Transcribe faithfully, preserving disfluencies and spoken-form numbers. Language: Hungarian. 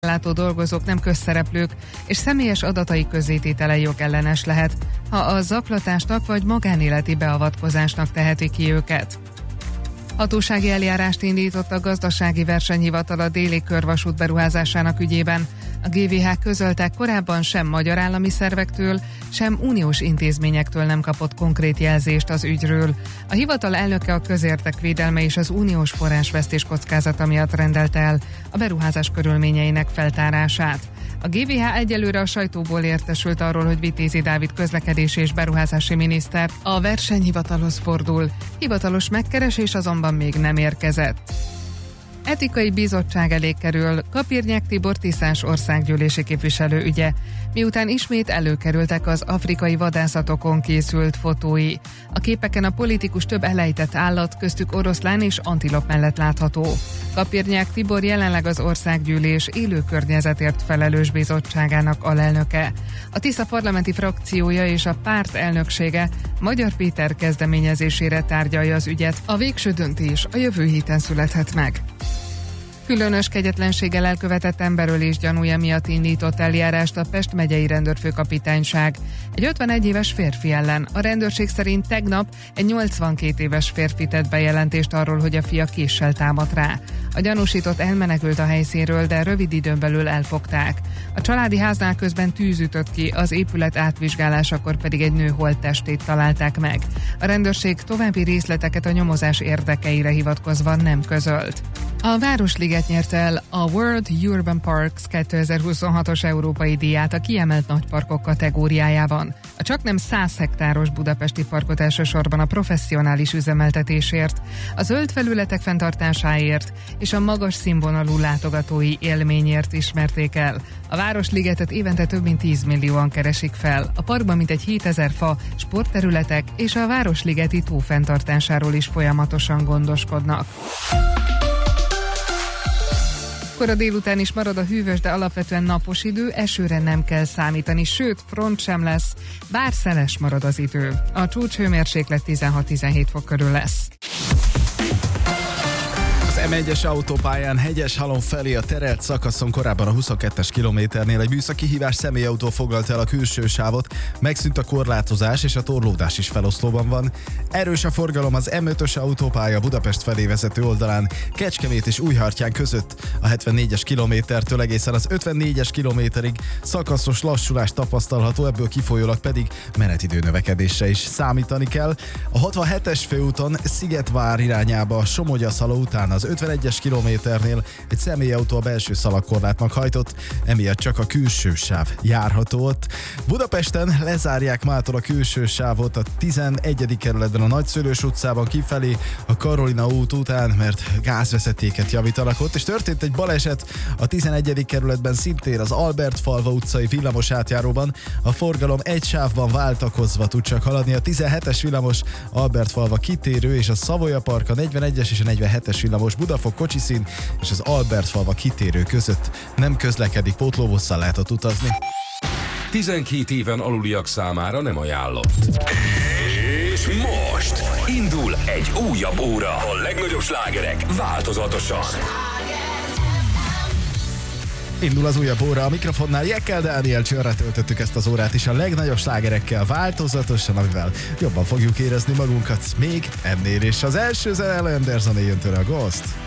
látó dolgozók nem közszereplők, és személyes adatai közzététele jogellenes lehet, ha a zaklatásnak vagy magánéleti beavatkozásnak teheti ki őket. Hatósági eljárást indított a Gazdasági Versenyhivatal a Déli Körvasút beruházásának ügyében. A gé vé há közölte, korábban sem magyar állami szervektől, sem uniós intézményektől nem kapott konkrét jelzést az ügyről. A hivatal elnöke a közértek védelme és az uniós forrásvesztés kockázata miatt rendelte el a beruházás körülményeinek feltárását. A gé vé há egyelőre a sajtóból értesült arról, hogy Vitézi Dávid közlekedési és beruházási miniszter a versenyhivatalhoz fordul. Hivatalos megkeresés azonban még nem érkezett. Etikai bizottság elé kerül Kapirnyák Tibor tiszás országgyűlési képviselő ügye, miután ismét előkerültek az afrikai vadászatokon készült fotói. A képeken a politikus több elejtett állat, köztük oroszlán és antilop mellett látható. Kapirnyák Tibor jelenleg az országgyűlés élő környezetért felelős bizottságának alelnöke. A Tisza parlamenti frakciója és a párt elnöksége Magyar Péter kezdeményezésére tárgyalja az ügyet. A végső döntés a jövő héten születhet meg. Különös kegyetlenséggel elkövetett emberölés gyanúja miatt indított eljárást a Pest megyei rendőrfőkapitányság egy ötvenegy éves férfi ellen. A rendőrség szerint tegnap egy nyolcvankét éves férfi tett bejelentést arról, hogy a fia késsel támadt rá. A gyanúsított elmenekült a helyszínről, de rövid időn belül elfogták. A családi háznál közben tűz ütött ki, az épület átvizsgálásakor pedig egy nő holttestét találták meg. A rendőrség további részleteket a nyomozás érdekeire hivatkozva nem közölt. A Városliget nyerte el a World Urban Parks kétezer-huszonhatos európai díját a kiemelt nagyparkok kategóriájában. A csaknem száz hektáros budapesti parkot elsősorban a professzionális üzemeltetésért, a zöld felületek fenntartásáért és a magas színvonalú látogatói élményért ismerték el. A Városligetet évente több mint tíz millióan keresik fel. A parkban mintegy hétezer fa, sportterületek és a Városligeti tó fenntartásáról is folyamatosan gondoskodnak. Kora délután is marad a hűvös, de alapvetően napos idő, esőre nem kell számítani, sőt, front sem lesz, bár szeles marad az idő. A csúcshőmérséklet tizenhat-tizenhét fok körül lesz. Az em egyes autópályán Hegyeshalom felé a terelt szakaszon korábban a huszonkettes kilométernél egy műszaki hívás személyautó foglalta el a külső sávot, megszűnt a korlátozás és a torlódás is feloszlóban van. Erős a forgalom az em ötös autópálya Budapest felé vezető oldalán, Kecskemét és Újhartyán között, a hetvennégyes kilométertől egészen az ötvennégyes kilométerig szakaszos lassulás tapasztalható, ebből kifolyólag pedig menetidő növekedésre is számítani kell. A hatvanhetes főúton Szigetvár irányába Somogyaszaló után az ötvenegyes kilométernél egy személyautó a belső szalagkorlátnak hajtott, emiatt csak a külső sáv járható ott. Budapesten lezárják mától a külső sávot a tizenegyedik kerületben a Nagyszőlős utcában kifelé a Karolina út után, mert gázvezetéket javítanak ott, és történt egy baleset a tizenegyedik kerületben szintén az Albertfalva utcai villamos átjáróban. A forgalom egy sávban váltakozva tud csak haladni, a tizenhetes villamos Albertfalva kitérő és a Savoya Park, a negyvenegyes és a negyvenhetes villamos Budafok kocsiszín és az Albertfalva kitérő között nem közlekedik, pótlóbusszal lehet ott utazni. tizenkét éven aluliak számára nem ajánlott. És most indul egy újabb óra. A legnagyobb slágerek változatosan. Indul az újabb óra, a mikrofonnál Jekkel Dániel Csörre töltöttük ezt az órát is a legnagyobb slágerekkel változatosan, amivel jobban fogjuk érezni magunkat még ennél is. Az első zene Anderson jön tőle a Ghost.